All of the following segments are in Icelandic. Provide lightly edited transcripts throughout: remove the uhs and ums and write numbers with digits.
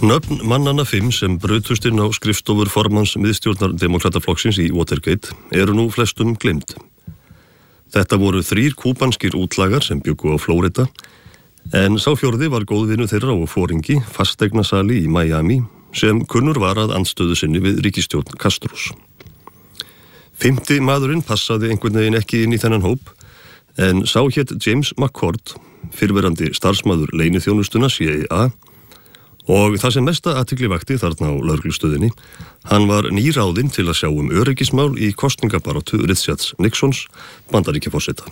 Nöfn mannanna 5 sem brutust inn á skrifstofur formanns miðstjórnar Demókrataflokksins í Watergate eru nú flestum gleymd. Þetta voru 3 kúbanskir útlagar sem bjuggu á Flórida, en sá fjórði var góðvinu þeirra og foringi fasteignasali í Miami sem kunnur var að andstöðu sinni við ríkisstjórn Castros. 5. maðurinn passaði einhvern veginn ekki inn í þennan hóp, en sá hét James McCord, fyrrverandi starfsmaður leyniþjónustuna CIA, og það sem mesta athygli vakti þarna á lögreglustöðinni, hann var nýráðinn til að sjá öryggismál í kosningabaráttu Richards Nixons Bandaríkjaforseta.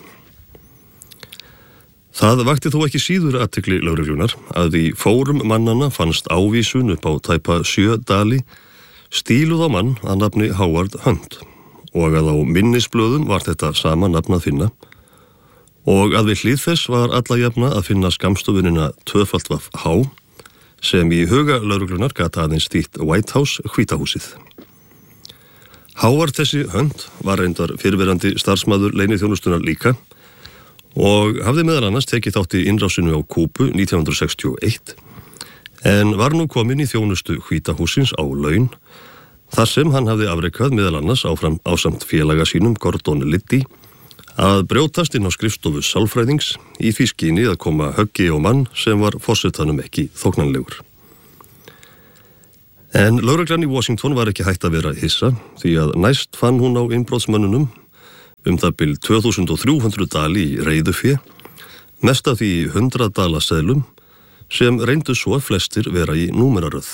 Það vakti þó ekki síður athygli lögreglunar að í fórum mannanna fannst ávísun upp á tæpa 7 dali stíluð á mann að nafni Howard Hunt, og að á minnisblöðum var þetta sama nafn að finna, og að við hlið þess var alla jafna að finna skammstofunina 2H, sem í huga lögreglunar gat aðeins þýtt White House, Hvítahúsið. Howard þessi Hunt var reyndar fyrrverandi starfsmaður leyniþjónustunnar líka og hafði meðal annars tekið þátt í innrásinu á Kúbu 1961, en var nú kominn í þjónustu Hvítahúsins á laun, þar sem hann hafði afrekað meðal annars ásamt félaga sínum Gordon Liddy að brjótast inn á skrifstofu sálfræðings í því skyni að koma höggi á mann sem var forsetanum ekki þóknanlegur. En lögreglan í Washington var ekki hætt að vera hissa, því að næst fann hún á innbrotsmönnunum það bil 2300 dali í reiðufé, mest af því 100 dala seðlum sem reyndu svo að flestir vera í númeraröð.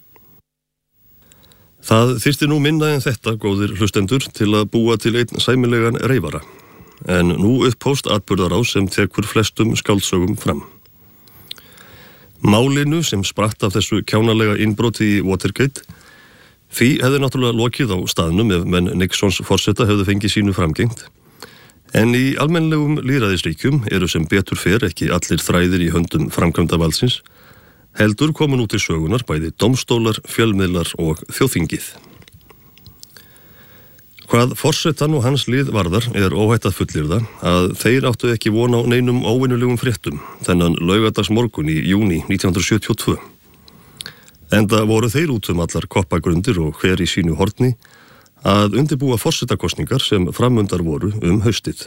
Það þyrfti nú minna en þetta, góðir hlustendur, til að búa til einn sæmilegan reyfara. En nú upphófst atburðarás sem tekur flestum skáldsögum fram. Málinu sem spratt af þessu kjánalega innbroti í Watergate, því hefði náttúrulega lokið á staðnum ef menn Nixons forseta hefði fengið sínu framgengt. En í almennlegum lýðræðisríkjum eru sem betur fer ekki allir þræðir í höndum framkvæmdavaldsins, heldur komin út í sögunar bæði dómstólar, fjölmiðlar og þjóðþingið. Hvað forsetan og hans lið varðar er óhætt að fullyrða að þeir áttu ekki von á neinum óvenjulegum fréttum þennan laugardagsmorgun í júní 1972. Enda voru þeir út allar koppagrundir og hver í sínu horni að undirbúa forsetakosningar sem framundar voru haustið.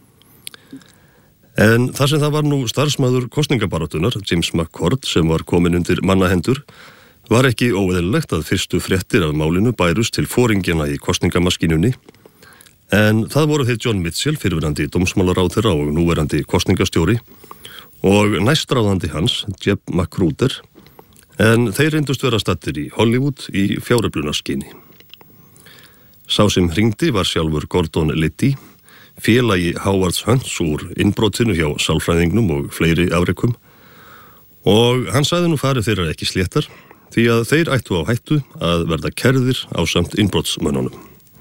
En þar sem það var nú starfsmaður kosningabaráttunar, James McCord, sem var komin undir mannahendur, var ekki óeðlilegt að fyrstu fréttir af málinu bærust til foringjana í kosningamaskinunni, en það voru þeir John Mitchell, fyrrverandi dómsmálaráðherra og núverandi kosningastjóri, og næstráðandi hans, Jeb Magruder, en þeir reyndust vera staddir í Hollywood í fjáröflunarskyni. Sá sem hringdi var sjálfur Gordon Liddy, félagi Howards Hunts úr innbrotinu hjá sálfræðingnum og fleiri afrekum, og hann sagði nú farið þeirra ekki sléttar, því að þeir ættu á hættu að verða kærðir ásamt innbrotsmönnunum.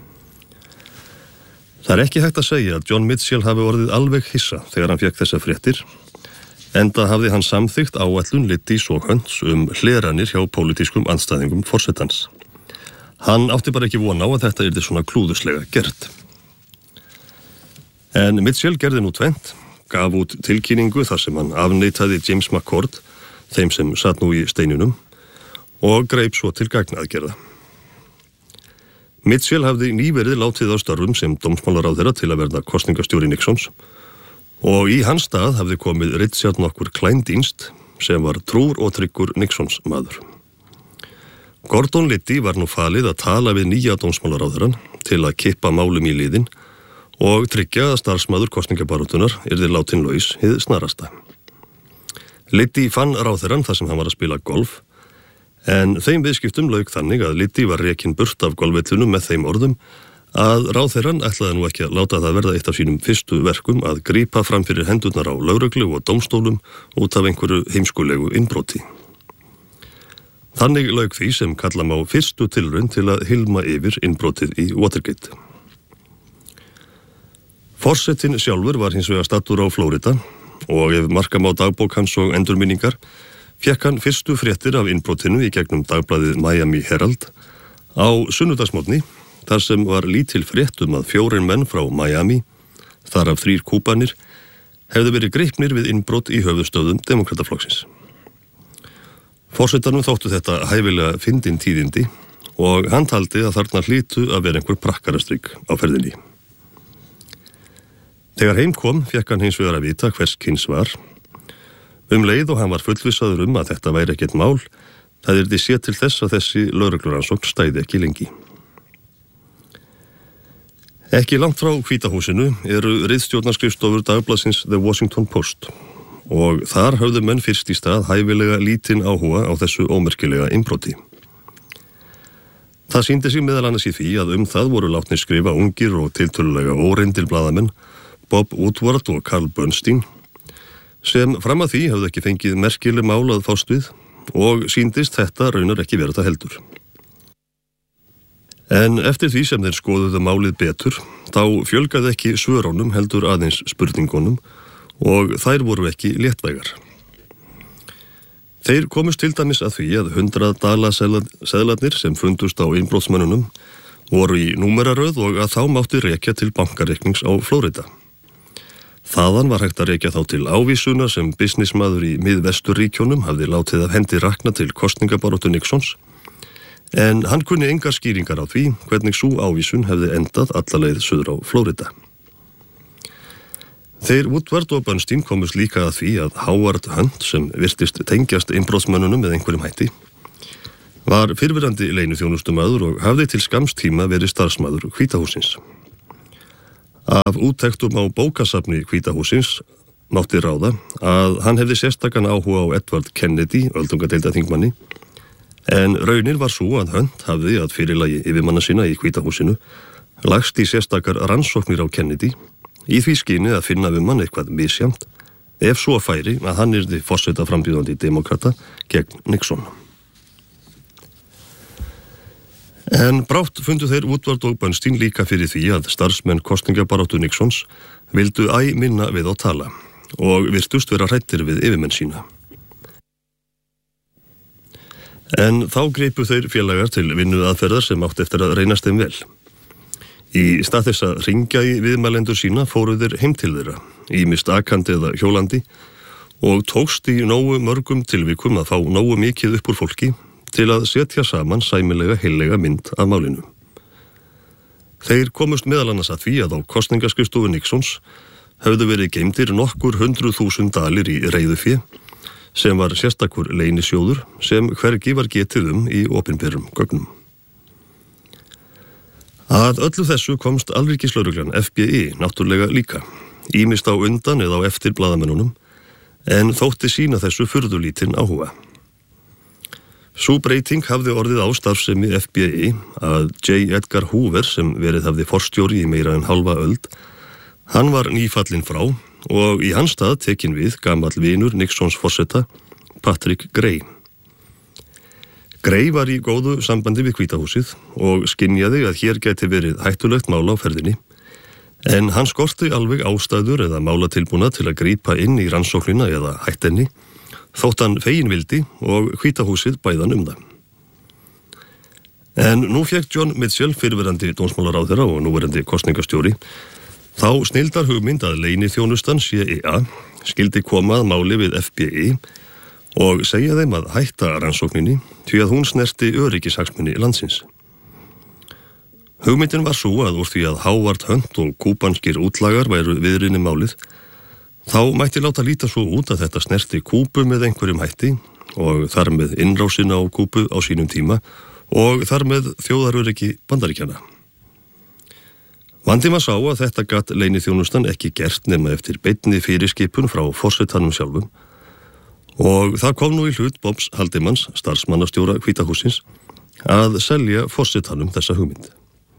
Það er ekki hægt að segja að John Mitchell hafi orðið alveg hissa þegar hann fékk þessa fréttir, enda hafði hann samþykkt áætlun Liddys og Hunts hleranir hjá pólitískum andstæðingum forsetans. Hann átti bara ekki von á að þetta yrði svona klúðuslega gert. En Mitchell gerði nú tvennt, gaf út tilkynningu þar sem hann afneitaði James McCord, þeim sem satt nú í steinunum, og greip svo til gagnaðgerða. Mitchell hafði nýverið látið á störfum sem dómsmálaráðherra til að verða kosningastjóri Nixons, og í hans stað hafði komið Richard nokkur Kleindienst sem var trúr og tryggur Nixons maður. Gordon Liddy var nú falið að tala við nýja dómsmálaráðherran til að kippa málum í liðin og tryggja að starfsmaður kosningabaráttunar yrði látin laus hið snarasta. Liddy fann ráðherran þar sem hann var að spila golf, en þeim viðskiptum lauk þannig að Liddy var rekinn burt af golfvellunum með þeim orðum að ráðherran ætlaði nú ekki að láta það verða eitt af sínum fyrstu verkum að grípa fram fyrir hendurnar á lögreglu og dómstólum út af einhverju heimskulegu innbroti. Þannig lauk því sem kalla má fyrstu tilraun til að hilma yfir innbrotið í Watergate. Forsetinn sjálfur var hins vegar staddur á Flórida og ef marka má dagbók hans og endurminningar, fékk hann fyrstu fréttir af innbrotinu í gegnum dagblaðið Miami Herald á sunnudagsmorgni, þar sem var lítil frétt að 4 menn frá Miami, þar af 3 kúbanir, hefðu verið greipnir við innbrot í höfuðstöðum Demókrataflokksins. Forsetanum þóttu þetta hæfilega fyndin tíðindi og hann taldi að þarna hlytu að vera einhver prakkarastrygg á ferðinni. Þegar heim kom fékk hann hins vegar að vita hvers kyns var. Leið og hann var fullvissaður að þetta væri ekkert mál, það yrði séð til þess að þessi lögreglurannsókn stæði ekki lengi. Ekki langt frá Hvíta húsinu eru ritstjórnarskrifstofur dagblaðsins The Washington Post og þar höfðu menn fyrst í stað hæfilega lítinn áhuga á þessu ómerkilega innbroti. Það sýndi sig meðal annars í því að það voru látnir skrifa ungir og tiltölulega óreyndir blaðamenn Bob Woodward og Carl Bernstein sem fram að því höfðu ekki fengið merkileg mál að fást við og sýndist þetta raunar ekki verið það heldur. En eftir því sem þeir skoðuðu málið betur, þá fjölgaði ekki svörónum heldur aðeins spurningunum og þær voru ekki léttvægar. Þeir komust til dæmis að því að 100 dala seðlarnir sem fundust á innbrotsmönnunum voru í númeraröð og að þá mátti rekja til bankareiknings á Flórida. Þaðan var hægt að rekja þá til ávísunar sem businessmaður í Miðvesturríkjónum hafði látið af hendi rakna til kosningabaráttu Nixons, en hann kunni engar skýringar á því hvernig sú ávísun hefði endað alla leið suður á Flórida. Þeir Woodward og Bernstein komust líka að því að Howard Hunt, sem virtist tengjast innbrotsmönnunum með einhverjum hætti, var fyrrverandi leyniþjónustumaður og hafði til skamms tíma verið starfsmaður Hvíta hússins. Af úttektum á bókasafni Hvíta hússins mátti ráða að hann hefði sérstakan áhuga á Edward Kennedy, öldungadeildarþingmanni, en raunin var svo að Hunt hafði að fyrirlagi yfirmanna sína í Hvíta húsinu lagst í sérstakar rannsóknir á Kennedy í því skyni að finna hann eitthvað misjafnt, ef svo færi að hann yrði forsetaframbjóðandi demokrata gegn Nixon. En brátt fundu þeir Woodward og Bernstein líka fyrir því að starfsmenn kosningabaráttu Nixons vildu minna við á tala og virtust vera hræddir við yfirmenn sína. En þá gripu þeir félagar til vinnuaðferðar sem átti eftir að reynast þeim vel. Í stað þess að hringja í viðmælendur sína fóru þeir heim til þeirra, ýmist akandi eða hjólandi, og tókst í nógu mörgum tilvikum að fá nógu mikið upp úr fólki til að setja saman sæmilega heillega mynd af málinu. Þeir komust meðal annars að því að á kosningaskrifstofu Nixons höfðu verið geymdir nokkur 100.000 dalir í reiðufé, sem var sérstakur leynisjóður sem hvergi var getið í opinberum gögnum. Að öllu þessu komst alríkislögreglan FBI náttúrlega líka, ýmist á undan eða á eftir blaðamennunum, en þótti sína þessu furðulítinn áhuga. Sú breyting hafði orðið á starfsemi FBI að J. Edgar Hoover, sem verið hafði forstjóri í meira en hálfa öld, hann var nýfallinn frá og í hans stað tekinn við gamall vinur Nixons forseta, Patrick Gray. Gray var í góðu sambandi við Hvíta húsið og skynjaði að hér gæti verið hættulegt mál á ferðinni, en hann skorti alveg ástæður eða málatilbúna til að grípa inn í rannsóknina eða hættenni, þótt hann fegin vildi og Hvíta húsið bæðan það. En nú fékk John Mitchell, fyrrverandi dómsmálaráðherra og núverandi kosningastjóri, þá snildar hugmynd að leyniþjónustan CIA skildi koma að máli við FBI og segja þeim að hætta rannsókninni því að hún snerti öryggishagsmuni landsins. Hugmyndin var svo að úr því að Howard Hunt og kúbanskir útlagar væru viðrinni málið, þá mætti láta líta svo út að þetta snerti Kúbu með einhverjum hætti og þar með innrásina á Kúbu á sínum tíma og þar með þjóðaröryggi Bandaríkjanna. Vandinn var sá að þetta gat leyniþjónustan ekki gert nema eftir beinni fyrirskipun frá forsetanum sjálfum og það kom nú í hlut Bobs Haldemanns, starfsmannastjóra Hvíta hússins, að selja forsetanum þessa hugmynd.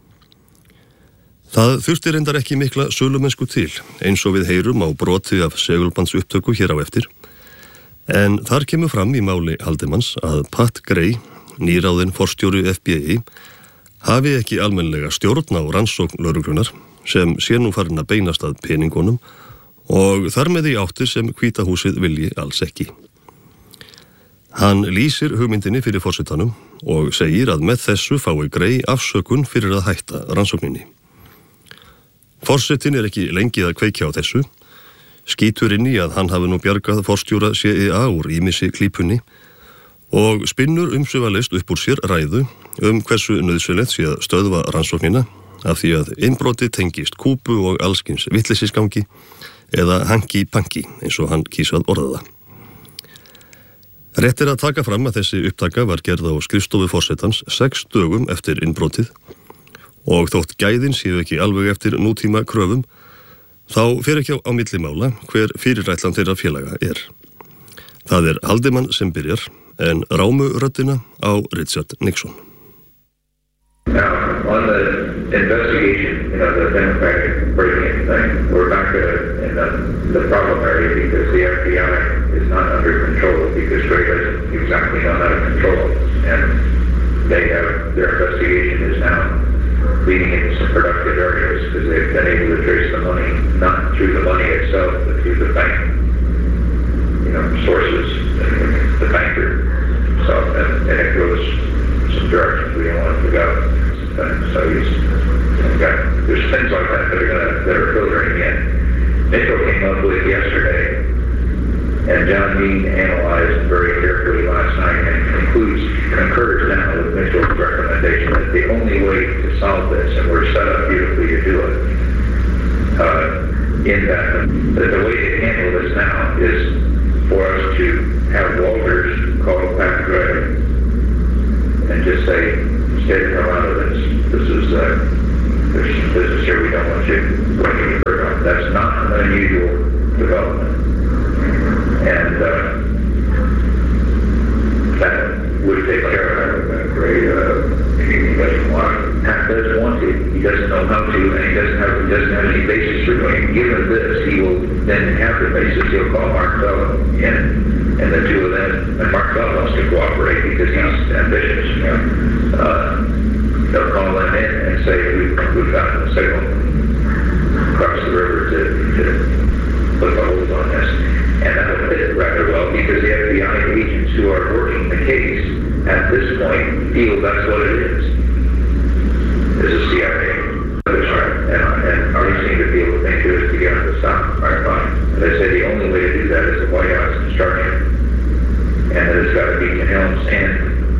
Það þurfti reyndar ekki mikla sölumennsku til, eins og við heyrum á broti af segulbandsupptöku hér á eftir, en þar kemur fram í máli Haldemanns að Pat Gray, nýráðinn forstjóri FBI, hafi ekki almennlega stjórn á rannsókn lögreglunar sem sé nú farin að beinast að peningunum og þar með í áttir sem Hvíta húsið vilji alls ekki. Hann lýsir hugmyndinni fyrir forsetanum og segir að með þessu fái Gray afsökun fyrir að hætta rannsókninni. Forsetin ekki lengi að kveikja á þessu, skýtur inn í að hann hafi nú bjargað forstjóra CIA úr ýmissi klípunni og spinnur umsvifalaust upp úr sér ræðu hversu nauðsynlegt sé að stöðva rannsóknina af því að innbrotið tengist kúpu og allskyns vitleysisgangi eða hanki-panki eins og hann kýs að orða það. Rétt að taka fram að þessi upptaka var gerð á skrifstofu forsetans 6 dögum eftir innbrotið og þótt gæðin séu ekki alveg eftir nútíma kröfum, þá fer ekki á milli mála hver fyrirætlan þeirra félaga er. Það er Haldeman sem byrjar, en rámu röddina á Richard Nixon. Now, on the investigation, the Democratic break-in thing, we're not going to, in the problem area, because the FBI is not under control, because Gray doesn't exactly know how to control it. And they have, their investigation is now leading into some productive areas, because they've been able to trace the money, not through the money itself, but through the bank, sources, the banker. So, and it goes some directions we don't want it to go. So there's things like that that are filtering in. Mitchell came up with yesterday, and John Dean analyzed very carefully last night and concurs now with Mitchell's recommendation that the only way to solve this, and we're set up beautifully to do it, in that the way to handle this now is for us to have Walters call Pat Gray and just say, stay the hell out of this. There's some business here we don't want you to work on. That's not an unusual development. And that would take care of that. Gray, he doesn't want, Pat doesn't want to. He doesn't know how to, and he doesn't have any basis for doing it. Given this, he will then have the basis. He'll call Mark Fellow in, and the two of them, and Mark Fellow wants to cooperate because he's ambitious. They'll call them in and say, we've gotten a signal across the river to put the hold on this. And that will fit rather well because the FBI agents who are working the case at this point feel that's what it is. It's a CIA. And already seem to be able to think to is to get them to stop. All right, fine. And they say the only way to do that is the White House construction. And that it's got to be Helms and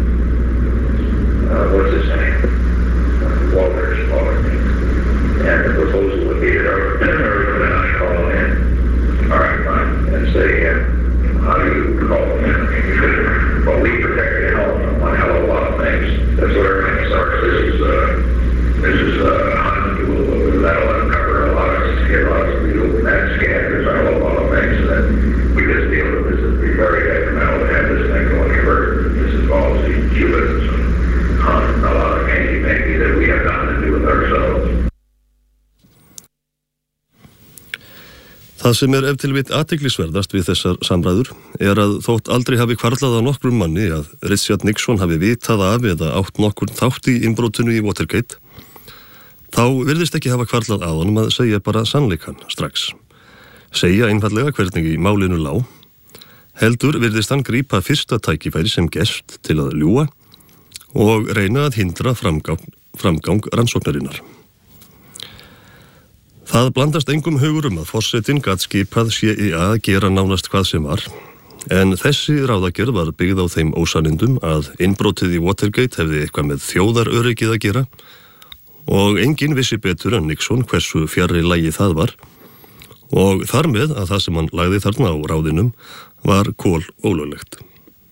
what's his name? Walters. And the proposal would be that Irvin and I call him in. All right, fine. And say, how do you call him in? Well, we protect Helms on a hell of a lot of things. That's what everything starts. This is Hunt. That'll uncover a lot of legal bad scandals. A lot of things that we just deal with. This would be very detrimental to have this thing going converted. This involves the Cubans and a lot of hanky-panky that we have nothing to do with ourselves. Það sem ef til vill athyglisverðast við þessar samræður að þótt aldrei hafi hvarflað á nokkrum manni að Richard Nixon hafi vitað af eða átt nokkurn þátt í innbrotinu í Watergate, þá virðist ekki hafa hvarflað að honum að segja bara sannleikann strax. Segja einfallega hvernig í málinu lá. Heldur virðist hann grípa fyrsta tækifæri sem gest til að ljúga og reyna að hindra framgang rannsóknarinnar. Það blandast engum hugur að forsetinn gat skipað CIA að gera nánast hvað sem var, en þessi ráðagerð var byggð á þeim ósannindum að innbrotið í Watergate hefði eitthvað með þjóðaröryggið að gera og enginn vissi betur en Nixon hversu fjarri lagi það var og þar með að það sem hann lagði þarna á ráðinum var kolólöglegt.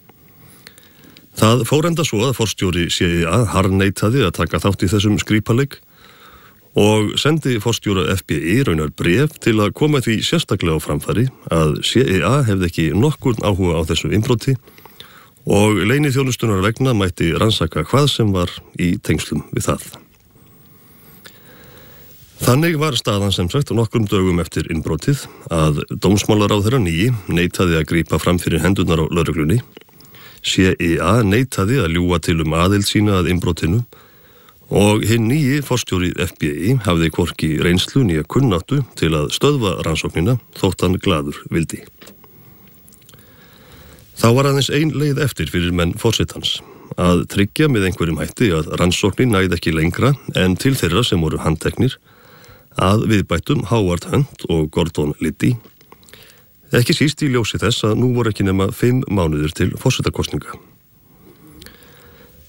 Það fór enda svo að forstjóri CIA harðneitaði að taka þátt í þessum skrípaleik og sendi forstjóra FBI raunar bréf til að koma því sérstaklega á framfæri að CIA hefði ekki nokkurn áhuga á þessu innbroti og leyniþjónustunnar vegna mætti rannsaka hvað sem var í tengslum við það. Þannig var staðan sem sagt nokkrum dögum eftir innbrotið að dómsmálaráðherra nýi neitaði að grípa fram fyrir hendurnar á lögreglunni, CIA neitaði að ljúga til aðild sína að innbrotinu og hinn nýji forstjóri FBI hafði hvorki reynslu né kunnáttu til að stöðva rannsóknina þótt hann glaður vildi. Þá var aðeins ein leið eftir fyrir menn forsetans að tryggja með einhverjum hætti að rannsóknin næði ekki lengra en til þeirra sem voru handteknir að viðbættum Howard Hunt og Gordon Liddy, ekki síst í ljósi þess að nú voru ekki nema 5 mánuðir til forsetakosninga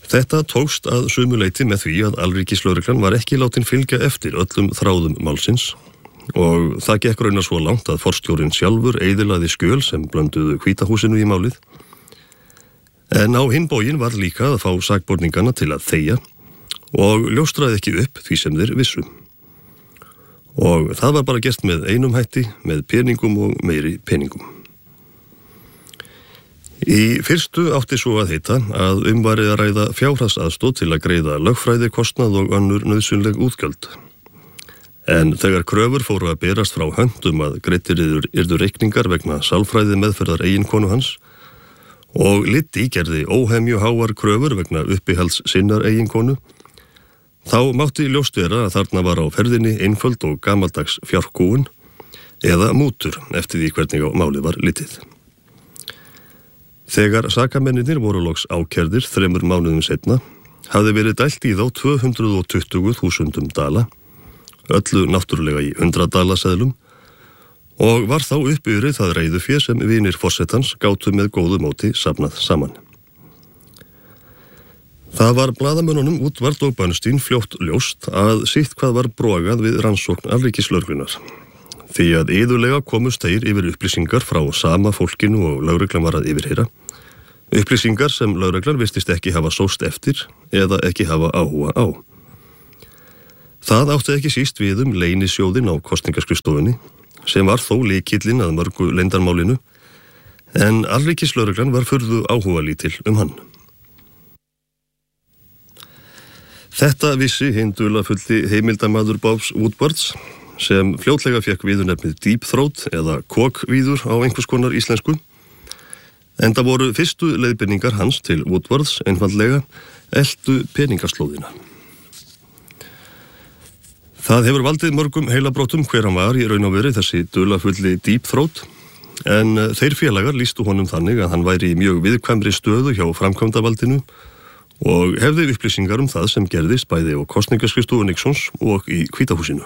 Þetta tókst að sumu leyti með því að alríkislögreglan var ekki látin fylgja eftir öllum þráðum málsins og það gekk raunar svo langt að forstjórinn sjálfur eyðilagði skjöl sem blönduðu Hvíta húsinu í málið. En á hinn bóginn var líka að fá sakborningana til að þegja og ljóstraði ekki upp því sem þeir vissu. Og það var bara gert með einum hætti, með peningum og meiri peningum. Í fyrstu átti svo að heita að var að ræða fjárhagsaðstoð til að greiða lögfræðikostnað og önnur nauðsynleg útgjöld. En þegar kröfur fóru að berast frá höndum að greiddir yrðu reikningar vegna sálfræði meðferðar eiginkonu hans og Liddy gerði óhemju háar kröfur vegna uppihalds sinnar eiginkonu, þá mátti ljóst vera að þarna var á ferðinni einföld og gamaldags fjárkúgun eða mútur eftir því hvernig á málið var litið. Þegar sakamennirnir voru loks ákærðir 3 mánuðum seinna, hafði verið dælt í þá 220.000 dala, öllu náttúrulega í 100 dalaseðlum, og var þá uppurið það reiðufé sem vinir forsetans gátu með góðu móti safnað saman. Það var blaðamönnunum Woodward og Bernstein fljótt ljóst að sitt hvað var brogað við rannsókn alríkislögreglunar. Því að iðulega komust þeir yfir upplýsingar frá sama fólkinu og lögreglan var að yfirheyra. Upplýsingar sem lögreglan virtist ekki hafa sóst eftir eða ekki hafa áhuga á. Það átti ekki síst við leynisjóðinn á kosningaskrifstofunni, sem var þó lykillinn að mörgu leyndarmálinu, en alríkislögreglan var furðu áhugalítil hann. Þetta vissi hinn dularfulli heimildamaður Bobs Woodwards, sem fljótlega fekk viðurnefnið Deep Throat eða kokvíður á einhvers konar íslensku, en það voru fyrstu leiðbeiningar hans til Woodwards einfaldlega eltu peningaslóðina. Það hefur valdið mörgum heilabrótum hver hann var í raun og veru þessi dularfulli Deep Throat, en þeir félagar lýstu honum þannig að hann væri í mjög viðkvæmri stöðu hjá framkvæmdavaldinu og hefði upplýsingar það sem gerðist bæði á kosningaskrifstofu Nixons og í Hvíta húsinu.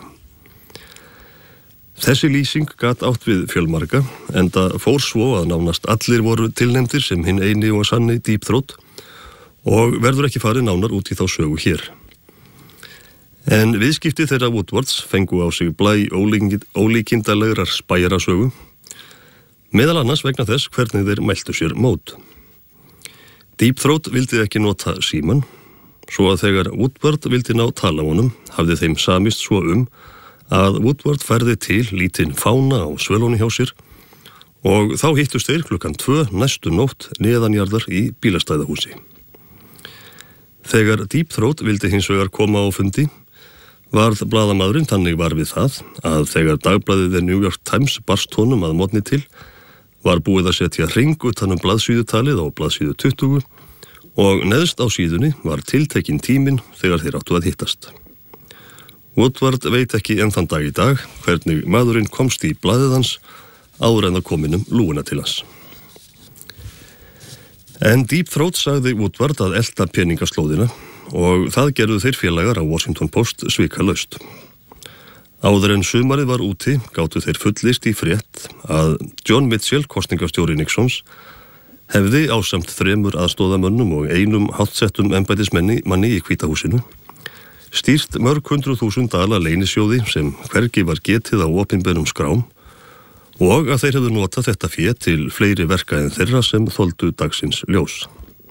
Þessi lýsing gat átt við fjölmarga, enda fór svo að nánast allir voru tilnefndir sem hinn eini og sanni Deep Throat og verður ekki farið nánar út í þá sögu hér. En viðskipti þeirra Woodwards fengu á sig blæ ólíkindalegrar spæjarasögu, meðal annars vegna þess hvernig þeir mæltu sér mót. Deep Throat vildi ekki nota síman, svo að þegar Woodward vildi ná tala honum, hafði þeim samist svo að Woodward færði til lítinn fána á svölóni hjá sér og þá hittust þeir 2:00 næstu nótt neðanjarðar í bílastæðahúsi. Þegar Deep Throat vildi hins vegar koma á fundi, varð blaðamaðurinn þannig var við það að þegar dagblaðið The New York Times barst honum að morgni til, var búið að setja hring utan blaðsíðutalið á blaðsíðu 20 og neðst á síðunni var tiltekinn tíminn þegar þeir áttu að hittast. Woodward veit ekki enn þann dag í dag hvernig maðurinn komst í blaðið hans áður en það kom lúuna til hans. En Deep Throat sagði Woodward að elta peningaslóðina og það gerðu þeir félagar á Washington Post svikalaust. Áður en sumarið var úti gátu þeir fullist í frétt að John Mitchell, kosningastjóri Nixons, hefði ásamt 3 aðstóðamönnum og einum háttsettum embættismanni í Hvíta húsinu stýrt mörg 100.000 dala leynisjóði sem hvergi var getið á opinberum skrám og að þeir hefðu notað þetta fé til fleiri verka en þeirra sem þoldu dagsins ljós.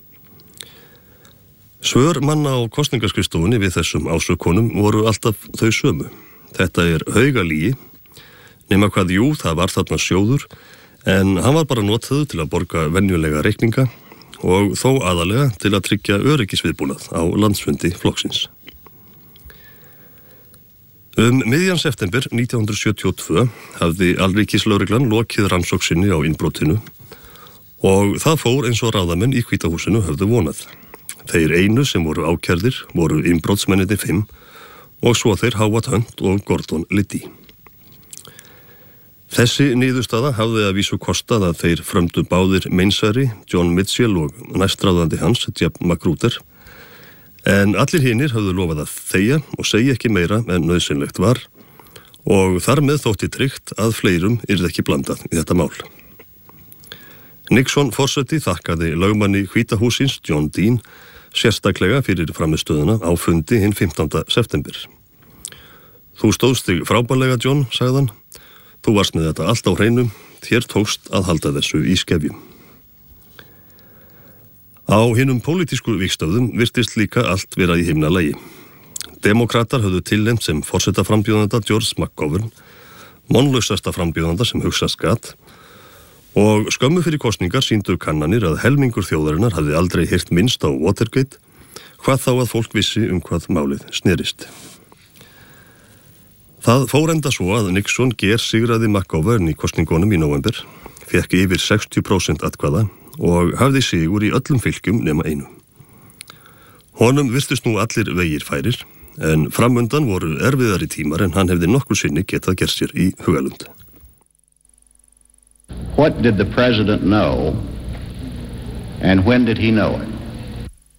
Svör manna á kosningaskrifstofunni við þessum ásökunum voru alltaf þau sömu. Þetta haugalígi, nema hvað það var þarna sjóður, en hann var bara notaður til að borga venjulega reikninga og þó aðalega til að tryggja öryggisviðbúnað á landsfundi flokksins. Miðjan september 1972 hafði alríkislögreglan lokið rannsókn sinni á innbrotinu og það fór eins og ráðamenn í Hvíta húsinu höfðu vonað. Þeir einu sem voru ákærðir voru innbrotsmennirnir 5 og svo þeir Howard Hunt og Gordon Liddy. Þessi niðurstaða hafði að vísu kostað að þeir frömdu báðir meinsæri, John Mitchell og næstráðandi hans, Jeb Magruder, en allir hinir hafðu lofað að þegja og segja ekki meira en nauðsynlegt var og þar með þótti tryggt að fleirum yrði ekki blandað í þetta mál. Nixon forseti þakkaði lögmanni Hvíta hússins, John Dean, sérstaklega fyrir framistöðuna á fundi hinn 15. september. Þú stóðst þig frábærlega, John, sagði hann. Þú varst með þetta allt á hreinu, þér tókst að halda þessu í skefjum. Á hinum pólitísku vígstöðum virtist líka allt vera í himnalagi. Demokratar höfðu tilnefnt sem forsetaframbjóðanda George McGovern, vonlausasta frambjóðanda sem hugsast gat, og skömmu fyrir kosningar sýndu kannanir að helmingur þjóðarinnar hafði aldrei heyrt minnst á Watergate, hvað þá að fólk vissi hvað málið snerist. Það fór enda svo að Nixon gersigraði McGovern í kosningunum í nóvember, fékk yfir 60% atkvæða og hafði sigur í öllum fylkjum nema einu. Honum virtust nú allir vegir færir, en framundan voru erfiðari tímar en hann hefði nokkur sinni getað gert sér í hugalund. What did the president know, and when did he know it?